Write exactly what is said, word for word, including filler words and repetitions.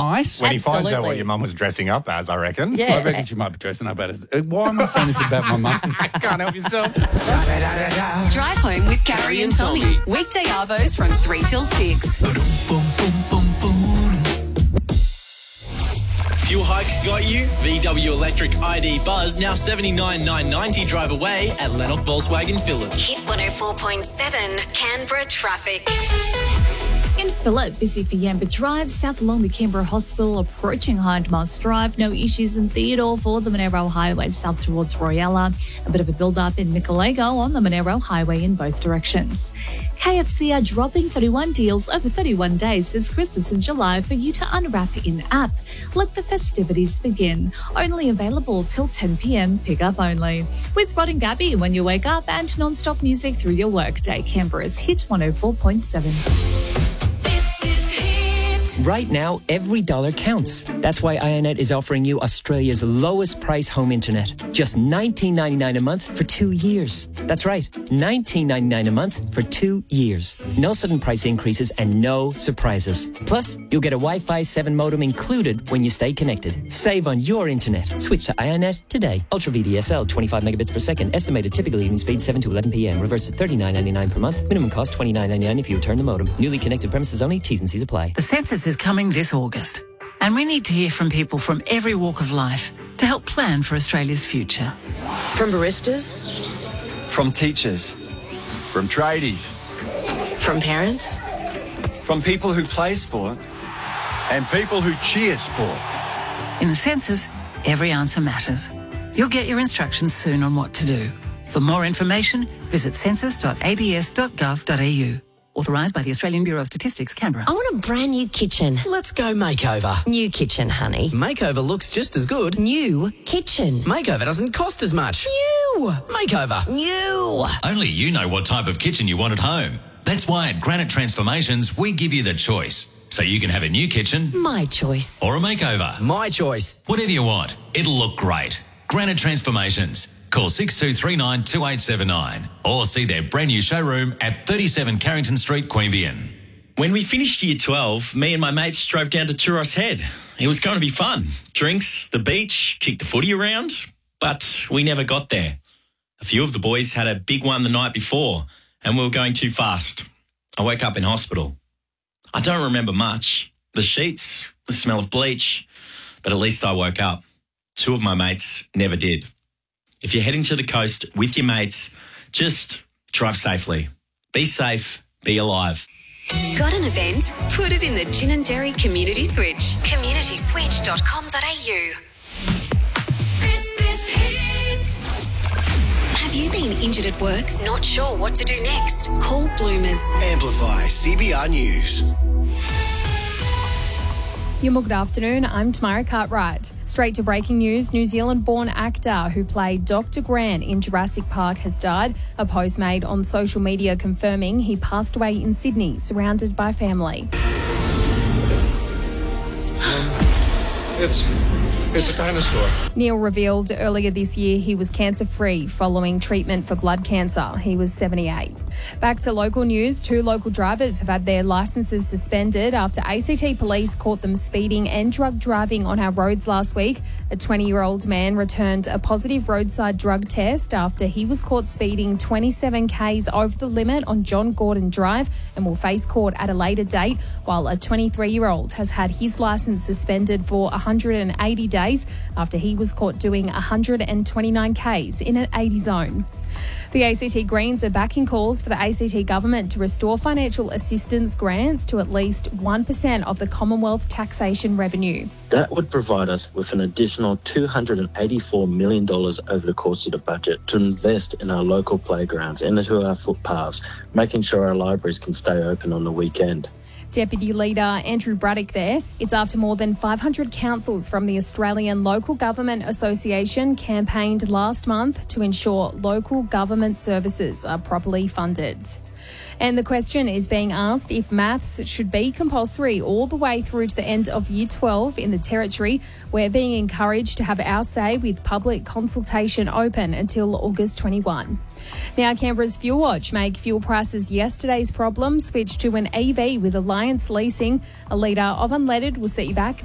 nice. When he finds out Absolutely. what your mum was dressing up as, I reckon. Yeah. I reckon she might be dressing up as... Uh, Why am I saying this about my mum? Can't help yourself. Drive home with Carrie and Tommy. Weekday arvos from three till six. Fuel hike got you? V W Electric I D Buzz now seventy-nine thousand nine hundred ninety drive away at Lennox Volkswagen Phillip. Hit one oh four point seven Canberra traffic. In Phillip, busy for Yamba Drive, south along the Canberra Hospital, approaching Hindmarsh Drive. No issues in Theodore for the Monaro Highway south towards Royalla. A bit of a build-up in Nicolego on the Monaro Highway in both directions. K F C are dropping thirty-one deals over thirty-one days this Christmas and July for you to unwrap in-app. Let the festivities begin. Only available till ten p.m, pick up only. With Rod and Gabby when you wake up and non-stop music through your workday. Canberra's Hit one oh four point seven. Right now, every dollar counts. That's why Ionet is offering you Australia's lowest price home internet. Just nineteen ninety-nine a month for two years. That's right, nineteen ninety-nine a month for two years. No sudden price increases and no surprises. Plus, you'll get a Wi-Fi seven modem included when you stay connected. Save on your internet. Switch to Ionet today. Ultra V D S L, twenty-five megabits per second. Estimated typical evening speed seven to eleven p.m. Reverse to thirty-nine ninety-nine per month. Minimum cost twenty-nine ninety-nine if you return the modem. Newly connected premises only. T's and C's apply. The census is coming this August, and we need to hear from people from every walk of life to help plan for Australia's future. From baristas, From teachers, from tradies, from parents, from people who play sport, and people who cheer sport. In the census, every answer matters. You'll get your instructions soon on what to do. For more information, visit census dot a b s dot gov dot a u. Authorised by the Australian Bureau of Statistics, Canberra. I want a brand new kitchen. Let's go makeover. New kitchen, honey. Makeover looks just as good. New kitchen. Makeover doesn't cost as much. New. Makeover. New. Only you know what type of kitchen you want at home. That's why at Granite Transformations, we give you the choice. So you can have a new kitchen. My choice. Or a makeover. My choice. Whatever you want. It'll look great. Granite Transformations. Call six two three nine two eight seven nine or see their brand new showroom at thirty-seven Carrington Street, Queanbeyan. When we finished year twelve, me and my mates drove down to Turos Head. It was going to be fun. Drinks, the beach, kick the footy around. But we never got there. A few of the boys had a big one the night before and we were going too fast. I woke up in hospital. I don't remember much. The sheets, the smell of bleach. But at least I woke up. Two of my mates never did. If you're heading to the coast with your mates, just drive safely. Be safe, be alive. Got an event? Put it in the Gin and Dairy Community Switch. community switch dot com dot a u. This is Hit. Have you been injured at work? Not sure what to do next? Call Bloomers. Amplify C B R News. Yeah, well, good afternoon. I'm Tamara Cartwright. Straight to breaking news. New Zealand-born actor who played Doctor Grant in Jurassic Park has died. A post made on social media confirming he passed away in Sydney, surrounded by family. Um, it's... It's a dinosaur. Neil revealed earlier this year he was cancer-free following treatment for blood cancer. He was seventy-eight. Back to local news. Two local drivers have had their licences suspended after A C T police caught them speeding and drug driving on our roads last week. A twenty-year-old man returned a positive roadside drug test after he was caught speeding twenty-seven kays over the limit on John Gordon Drive and will face court at a later date, while a twenty-three-year-old has had his licence suspended for one hundred eighty days after he was caught doing one hundred twenty-nine kays in an eighty zone. The A C T Greens are backing calls for the A C T government to restore financial assistance grants to at least one percent of the Commonwealth taxation revenue. That would provide us with an additional two hundred eighty-four million dollars over the course of the budget to invest in our local playgrounds and into our footpaths, making sure our libraries can stay open on the weekend. Deputy Leader Andrew Braddock there. It's after more than five hundred councils from the Australian Local Government Association campaigned last month to ensure local government services are properly funded. And the question is being asked if maths should be compulsory all the way through to the end of Year twelve in the Territory. We're being encouraged to have our say with public consultation open until August twenty-first. Now, Canberra's Fuel Watch make fuel prices yesterday's problem switch to an E V with Alliance Leasing. A litre of unleaded will set you back